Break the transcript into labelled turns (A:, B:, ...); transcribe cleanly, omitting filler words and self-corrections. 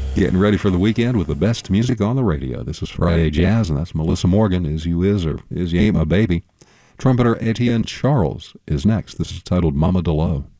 A: Getting ready for the weekend with the best music on the radio. This is Friday Jazz, and that's Melissa Morgan, Is You Is or Is You Ain't My Baby. Trumpeter Etienne Charles is next. This is titled Mama DeLoe.